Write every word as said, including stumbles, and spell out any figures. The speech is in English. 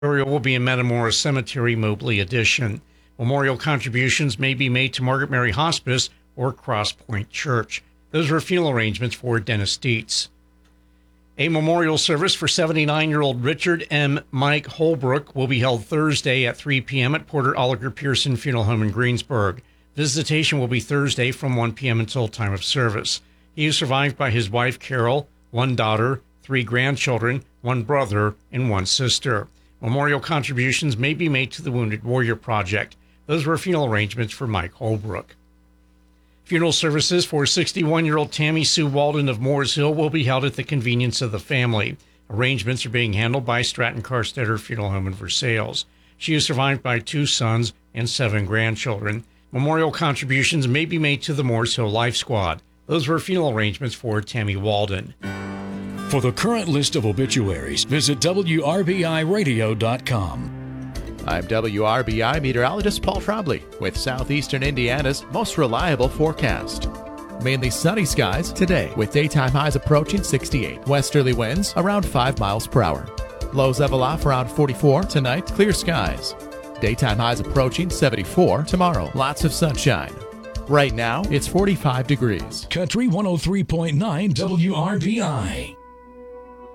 Burial will be in Metamoris Cemetery, Mobley Addition. Memorial contributions may be made to Margaret Mary Hospice or Cross Point Church. Those were funeral arrangements for Dennis Dietz. A memorial service for seventy-nine-year-old Richard M. Mike Holbrook will be held Thursday at three p.m. at Porter Oliger Pearson Funeral Home in Greensburg. Visitation will be Thursday from one p.m. until time of service. He is survived by his wife, Carol, one daughter, three grandchildren, one brother, and one sister. Memorial contributions may be made to the Wounded Warrior Project. Those were funeral arrangements for Mike Holbrook. Funeral services for sixty-one-year-old Tammy Sue Walden of Moores Hill will be held at the convenience of the family. Arrangements are being handled by Stratton Carstetter Funeral Home in Versailles. She is survived by two sons and seven grandchildren. Memorial contributions may be made to the Moores Hill Life Squad. Those were funeral arrangements for Tammy Walden. For the current list of obituaries, visit W R B I radio dot com. I'm W R B I meteorologist Paul Trombley with Southeastern Indiana's most reliable forecast. Mainly sunny skies today with daytime highs approaching sixty-eight. Westerly winds around five miles per hour. Lows level off around forty-four. Tonight, clear skies. Daytime highs approaching seventy-four. Tomorrow, lots of sunshine. Right now, it's forty-five degrees. Country one oh three point nine W R B I.